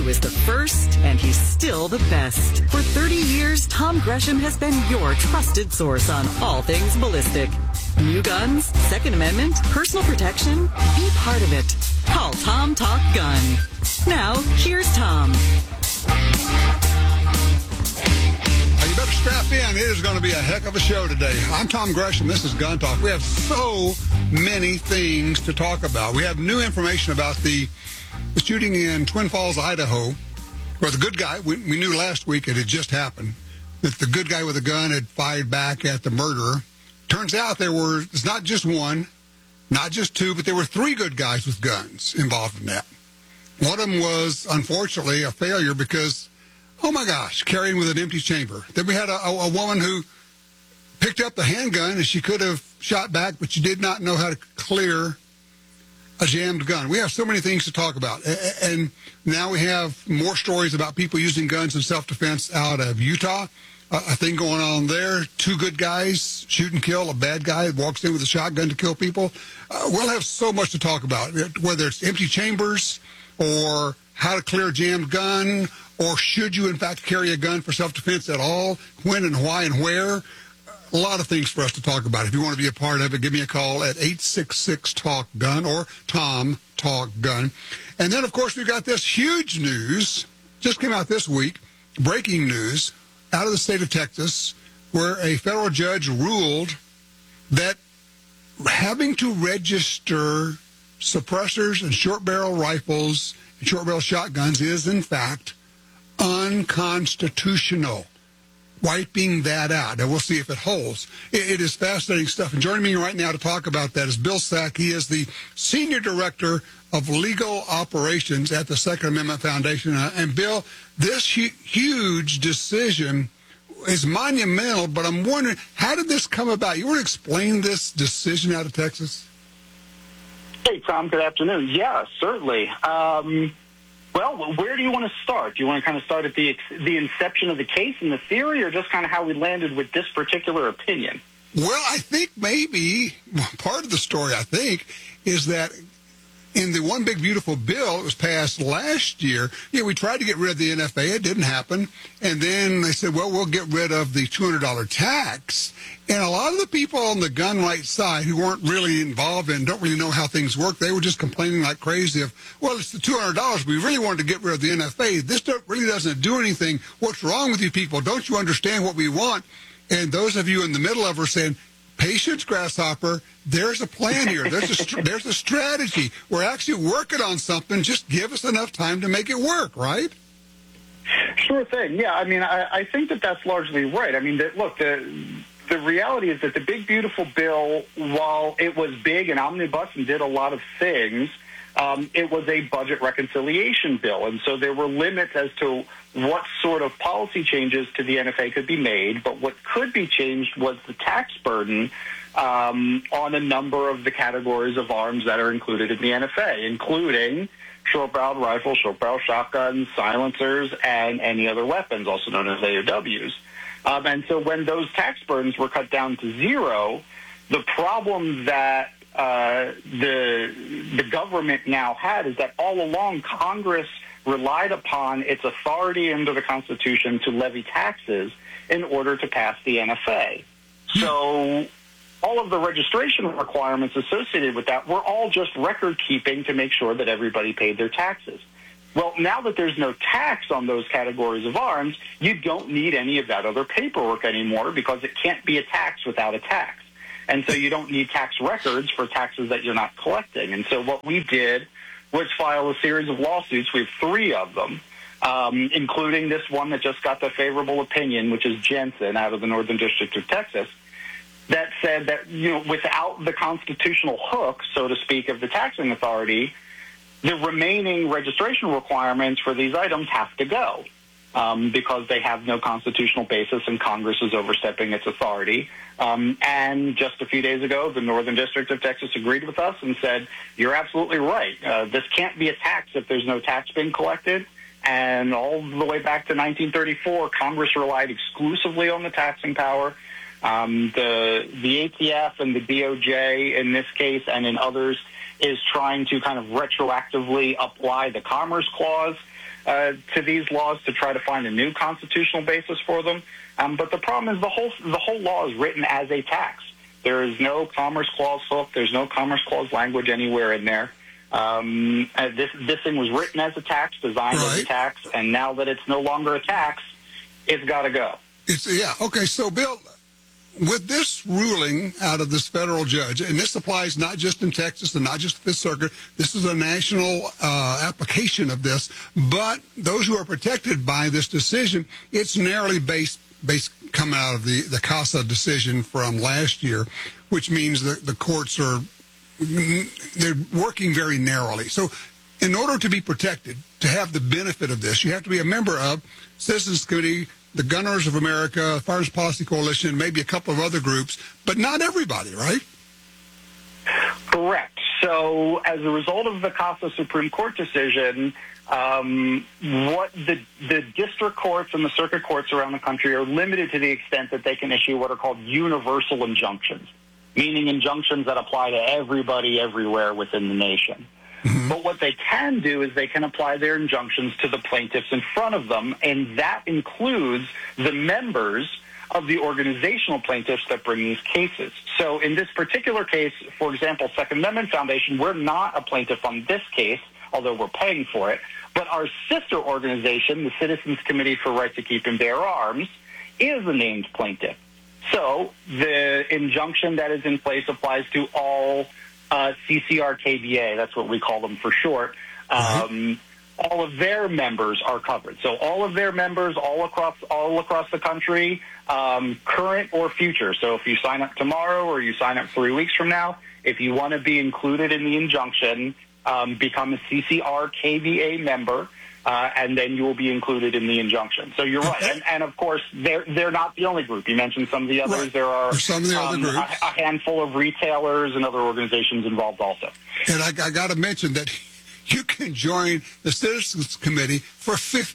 was the first, and he's still the best. For 30 years, Tom Gresham has been your trusted source on all things ballistic. New guns, Second Amendment, personal protection. Be part of it. Call Tom Talk Gun. Now, here's Tom. You better strap in. It is going to be a heck of a show today. I'm Tom Gresham. This is Gun Talk. We have so many things to talk about. We have new information about the shooting in Twin Falls, Idaho, where the good guy, we knew last week it had just happened, that the good guy with a gun had fired back at the murderer. Turns out it's not just one, not just two, but there were three good guys with guns involved in that. One of them was, unfortunately, a failure because, oh my gosh, carrying with an empty chamber. Then we had a woman who picked up the handgun and she could have shot back, but she did not know how to clear a jammed gun. We have so many things to talk about. And now we have more stories about people using guns in self-defense out of Utah. A thing going on there. Two good guys shoot and kill a bad guy that walks in with a shotgun to kill people. We'll have so much to talk about, whether it's empty chambers or how to clear a jammed gun, or should you, in fact, carry a gun for self-defense at all, when and why and where. A lot of things for us to talk about. If you want to be a part of it, give me a call at 866-TALK-GUN or Tom Talk Gun. And then, of course, we've got this huge news, just came out this week, breaking news, out of the state of Texas, where a federal judge ruled that having to register suppressors and short-barrel rifles and short-barrel shotguns is, in fact, unconstitutional. Wiping that out. And we'll see if it holds. It is fascinating stuff. And joining me right now to talk about that is Bill Sack. He is the Senior Director of Legal Operations at the Second Amendment Foundation. And Bill, this huge decision is monumental, but I'm wondering, how did this come about? You want to explain this decision out of Texas? Hey, Tom, good afternoon. Yeah, certainly. Well, where do you want to start? Do you want to kind of start at the inception of the case and the theory, or just kind of how we landed with this particular opinion? Well, I think maybe part of the story, is that in the One Big Beautiful Bill, it was passed last year. We tried to get rid of the NFA. It didn't happen. And then they said, well, we'll get rid of the $200 tax. And a lot of the people on the gun rights side who weren't really involved and don't really know how things work, they were just complaining like crazy of, well, it's the $200. We really wanted to get rid of the NFA. This really doesn't do anything. What's wrong with you people? Don't you understand what we want? And those of you in the middle of it are saying, patience, Grasshopper, there's a plan here. There's a strategy. We're actually working on something. Just give us enough time to make it work, right? Sure thing. Yeah, I mean, I think that's largely right. I mean, the reality is that the Big Beautiful Bill, while it was big and omnibus and did a lot of things, it was a budget reconciliation bill. And so there were limits as to what sort of policy changes to the NFA could be made. But what could be changed was the tax burden on a number of the categories of arms that are included in the NFA, including short-barreled rifles, short-barrel shotguns, silencers, and any other weapons, also known as AOWs. And so when those tax burdens were cut down to zero, the problem that the government now had is that all along Congress relied upon its authority under the Constitution to levy taxes in order to pass the NFA. So all of the registration requirements associated with that were all just record keeping to make sure that everybody paid their taxes. Well, now that there's no tax on those categories of arms, you don't need any of that other paperwork anymore because it can't be a tax without a tax. And so you don't need tax records for taxes that you're not collecting. And so what we did was file a series of lawsuits. We have three of them, including this one that just got the favorable opinion, which is Jensen out of the Northern District of Texas, that said that, without the constitutional hook, so to speak, of the taxing authority, the remaining registration requirements for these items have to go because they have no constitutional basis and Congress is overstepping its authority. And just a few days ago, the Northern District of Texas agreed with us and said, you're absolutely right. This can't be a tax if there's no tax being collected. And all the way back to 1934, Congress relied exclusively on the taxing power. The ATF and the DOJ in this case and in others is trying to kind of retroactively apply the Commerce Clause to these laws to try to find a new constitutional basis for them. But the problem is the whole law is written as a tax. There is no Commerce Clause hook. There's no Commerce Clause language anywhere in there. This thing was written as a tax, designed as a tax, and now that it's no longer a tax, it's got to go. Okay. So, Bill, with this ruling out of this federal judge, and this applies not just in Texas and not just the Fifth Circuit, this is a national application of this, but those who are protected by this decision, it's narrowly based coming out of the CASA decision from last year, which means that the courts they're working very narrowly. So in order to be protected, to have the benefit of this, you have to be a member of Citizens Committee, the Gunners of America, Foreign Policy Coalition, maybe a couple of other groups, but not everybody, right? Correct. So as a result of the CASA Supreme Court decision, what the district courts and the circuit courts around the country are limited to the extent that they can issue what are called universal injunctions, meaning injunctions that apply to everybody everywhere within the nation. Mm-hmm. But what they can do is they can apply their injunctions to the plaintiffs in front of them, and that includes the members of the organizational plaintiffs that bring these cases. So in this particular case, for example, Second Amendment Foundation, we're not a plaintiff on this case, although we're paying for it, but our sister organization, the Citizens Committee for Right to Keep and Bear Arms, is a named plaintiff. So the injunction that is in place applies to all CCR-KBA, that's what we call them for short. All of their members are covered. So all of their members all across the country, current or future. So if you sign up tomorrow or you sign up 3 weeks from now, if you want to be included in the injunction, become a CCR-KBA member, and then you will be included in the injunction. So you're right. And of course, they're not the only group. You mentioned some of the others. Right. There are some of the other groups. A handful of retailers and other organizations involved also. And I got to mention that you can join the Citizens Committee for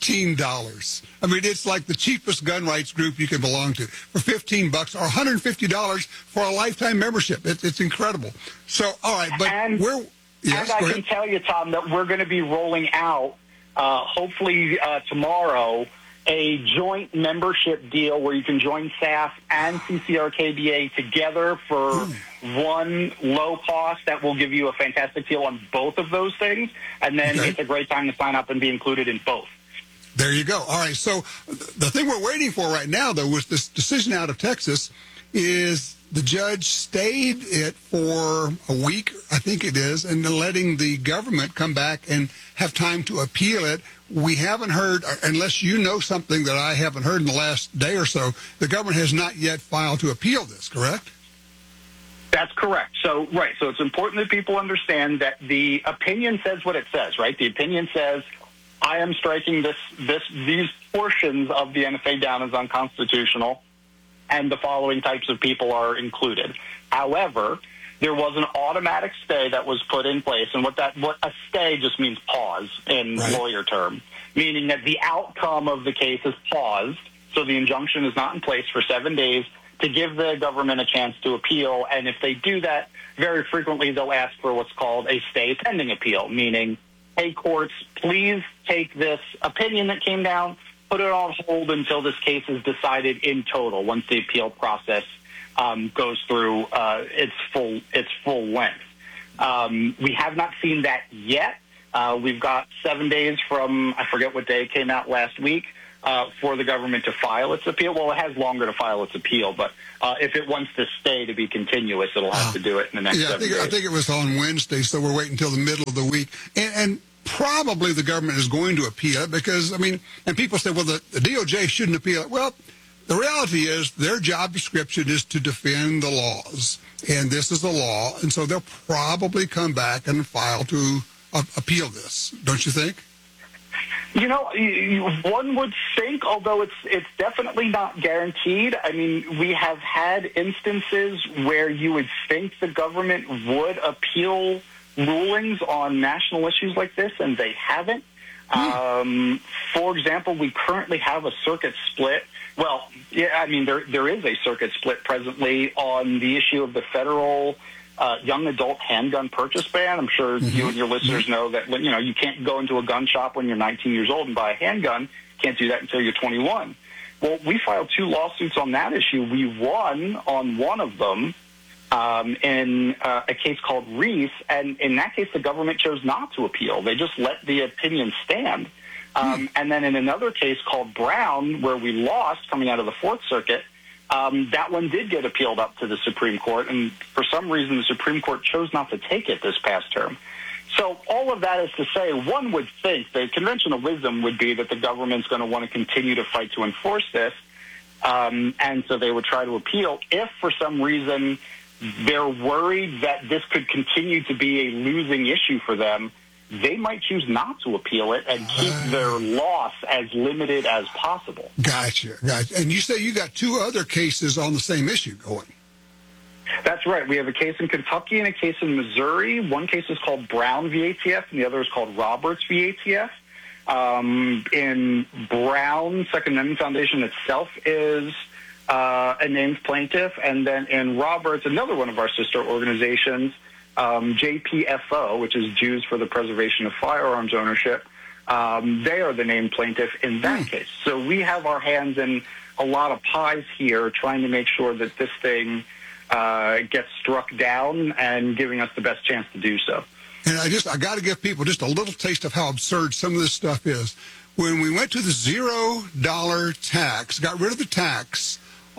$15. I mean, it's like the cheapest gun rights group you can belong to for $15 or $150 for a lifetime membership. It's incredible. So, all right, but Yes, and I can tell you, Tom, that we're going to be rolling out, hopefully tomorrow, a joint membership deal where you can join SAF and CCR-KBA together for one low cost that will give you a fantastic deal on both of those things. And then it's a great time to sign up and be included in both. There you go. All right. So the thing we're waiting for right now, though, was this decision out of Texas is the judge stayed it for a week, I think it is, and letting the government come back and have time to appeal it. We haven't heard, unless you know something that I haven't heard in the last day or so, the government has not yet filed to appeal this, correct? That's correct. So it's important that people understand that the opinion says what it says, right? The opinion says, I am striking these portions of the NFA down as unconstitutional, and the following types of people are included. However, there was an automatic stay that was put in place, and what a stay just means pause in lawyer term, meaning that the outcome of the case is paused, so the injunction is not in place for 7 days to give the government a chance to appeal. And if they do that, very frequently they'll ask for what's called a stay pending appeal, meaning, hey, courts, please take this opinion that came down, put it on hold until this case is decided in total, once the appeal process goes through its full length. We have not seen that yet. We've got 7 days from, I forget what day it came out last week, for the government to file its appeal. Well, it has longer to file its appeal, but if it wants to stay to be continuous, it'll have to do it in the next 7 days. I think it was on Wednesday, so we're waiting until the middle of the week. And probably the government is going to appeal it because, I mean, and people say, well, the DOJ shouldn't appeal it. Well, the reality is their job description is to defend the laws, and this is the law, and so they'll probably come back and file to appeal this, don't you think? You know, one would think, although it's definitely not guaranteed. I mean, we have had instances where you would think the government would appeal rulings on national issues like this, and they haven't. For example, we currently have a circuit split. Well, yeah, I mean, there is a circuit split presently on the issue of the federal young adult handgun purchase ban. I'm sure you and your listeners know that you can't go into a gun shop when you're 19 years old and buy a handgun. Can't do that until you're 21. Well, we filed 2 lawsuits on that issue. We won on one of them in a case called Reese, and in that case, the government chose not to appeal. They just let the opinion stand. And then in another case called Brown, where we lost coming out of the Fourth Circuit, that one did get appealed up to the Supreme Court, and for some reason the Supreme Court chose not to take it this past term. So all of that is to say, one would think the conventional wisdom would be that the government's going to want to continue to fight to enforce this, and so they would try to appeal. If for some reason they're worried that this could continue to be a losing issue for them, they might choose not to appeal it and keep their loss as limited as possible. Gotcha. And you say you got 2 other cases on the same issue going. That's right. We have a case in Kentucky and a case in Missouri. One case is called Brown v. ATF, and the other is called Roberts v. ATF. In Brown, Second Amendment Foundation itself is a named plaintiff, and then in Roberts, another one of our sister organizations, JPFO, which is Jews for the Preservation of Firearms Ownership, they are the named plaintiff in that case. So we have our hands in a lot of pies here trying to make sure that this thing gets struck down and giving us the best chance to do so. And I got to give people just a little taste of how absurd some of this stuff is. When we went to the $0 tax, got rid of the tax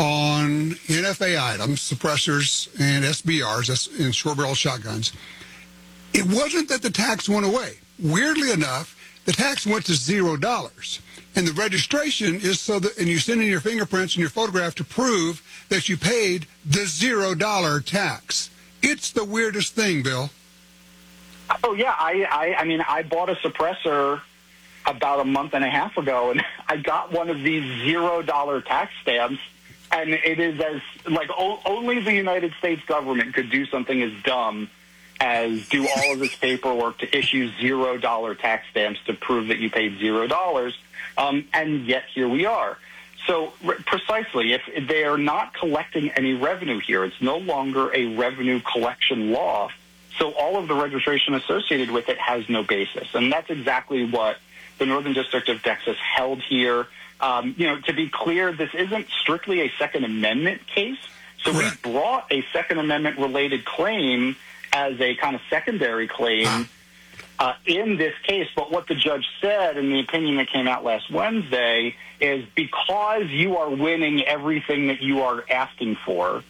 on NFA items, suppressors and SBRs, and short-barrel shotguns, it wasn't that the tax went away. Weirdly enough, the tax went to $0. And the registration is so that, and you send in your fingerprints and your photograph to prove that you paid the $0 tax. It's the weirdest thing, Bill. Oh, yeah. I mean, I bought a suppressor about a month and a half ago, and I got one of these $0 tax stamps, and it is as, like, only the United States government could do something as dumb as do all of this paperwork to issue $0 tax stamps to prove that you paid $0. And yet here we are. So precisely, if they are not collecting any revenue here, it's no longer a revenue collection law. So all of the registration associated with it has no basis. And that's exactly what the Northern District of Texas held here. To be clear, this isn't strictly a Second Amendment case. So we brought a Second Amendment related claim as a kind of secondary claim in this case. But what the judge said in the opinion that came out last Wednesday is because you are winning everything that you are asking for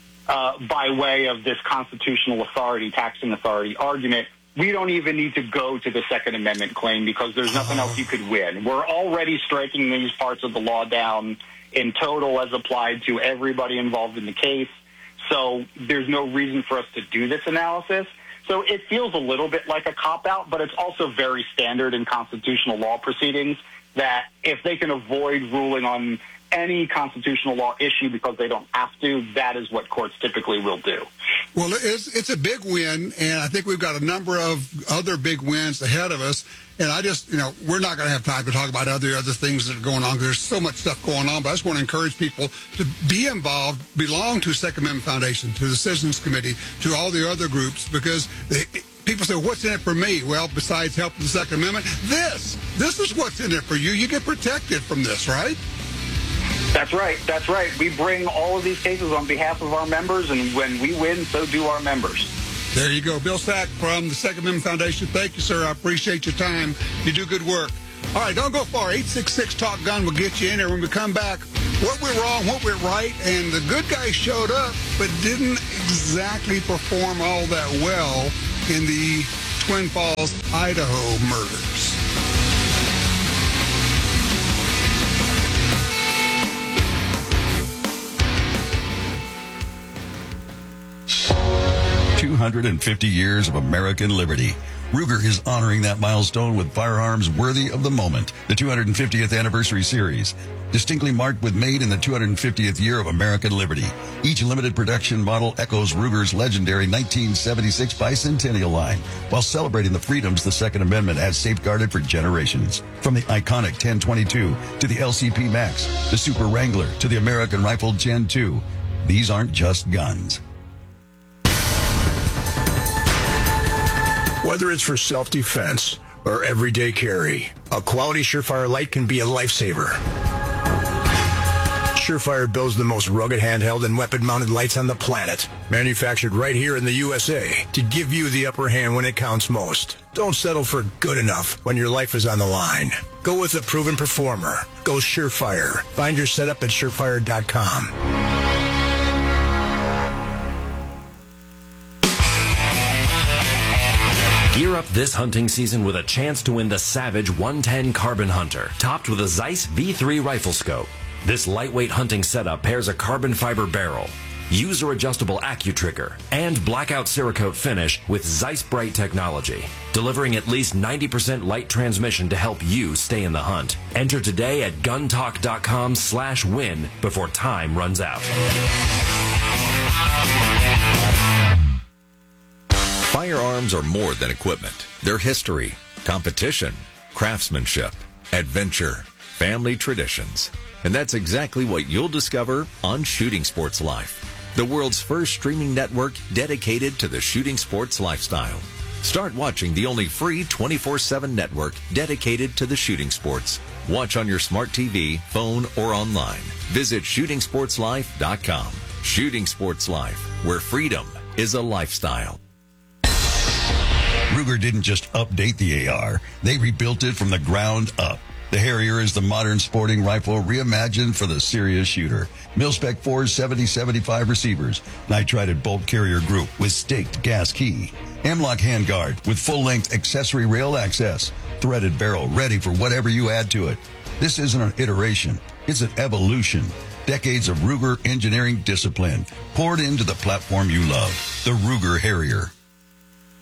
by way of this constitutional authority, taxing authority argument, we don't even need to go to the Second Amendment claim because there's nothing else you could win. We're already striking these parts of the law down in total as applied to everybody involved in the case. So there's no reason for us to do this analysis. So it feels a little bit like a cop-out, but it's also very standard in constitutional law proceedings that if they can avoid ruling on any constitutional law issue because they don't have to, that is what courts typically will do. Well, it's a big win, and I think we've got a number of other big wins ahead of us. And I just, we're not going to have time to talk about other things that are going on. There's so much stuff going on, but I just want to encourage people to be involved, belong to Second Amendment Foundation, to the Citizens Committee, to all the other groups, because people say, what's in it for me? Well, besides helping the Second Amendment, this is what's in it for you. You get protected from this, right? That's right. That's right. We bring all of these cases on behalf of our members, and when we win, so do our members. There you go. Bill Sack from the Second Amendment Foundation. Thank you, sir. I appreciate your time. You do good work. All right, don't go far. 866-TALK-GUN will get you in there when we come back. What went wrong, what went right, and the good guy showed up but didn't exactly perform all that well in the Twin Falls, Idaho murders. $250 years of American liberty. Ruger is honoring that milestone with firearms worthy of the moment. The 250th Anniversary Series, distinctly marked with made in the 250th year of American liberty. Each limited production model echoes Ruger's legendary 1976 bicentennial line, while celebrating the freedoms the Second Amendment has safeguarded for generations. From the iconic 1022 to the LCP Max, the Super Wrangler to the American Rifle Gen 2, these aren't just guns. Whether it's for self-defense or everyday carry, a quality Surefire light can be a lifesaver. Surefire builds the most rugged handheld and weapon-mounted lights on the planet, manufactured right here in the USA to give you the upper hand when it counts most. Don't settle for good enough when your life is on the line. Go with a proven performer. Go Surefire. Find your setup at surefire.com. Gear up this hunting season with a chance to win the Savage 110 Carbon Hunter, topped with a Zeiss V3 rifle scope. This lightweight hunting setup pairs a carbon fiber barrel, user-adjustable AccuTrigger, and blackout Cerakote finish with Zeiss Bright technology, delivering at least 90% light transmission to help you stay in the hunt. Enter today at guntalk.com/win before time runs out. Firearms are more than equipment. They're history, competition, craftsmanship, adventure, family traditions. And that's exactly what you'll discover on Shooting Sports Life, the world's first streaming network dedicated to the shooting sports lifestyle. Start watching the only free 24/7 network dedicated to the shooting sports. Watch on your smart TV, phone, or online. Visit shootingsportslife.com. Shooting Sports Life, where freedom is a lifestyle. Ruger didn't just update the AR. They rebuilt it from the ground up. The Harrier is the modern sporting rifle reimagined for the serious shooter. Mil-Spec 4's 70-75 receivers, nitrided bolt carrier group with staked gas key, M-LOK handguard with full-length accessory rail access, threaded barrel ready for whatever you add to it. This isn't an iteration, it's an evolution. Decades of Ruger engineering discipline poured into the platform you love, the Ruger Harrier.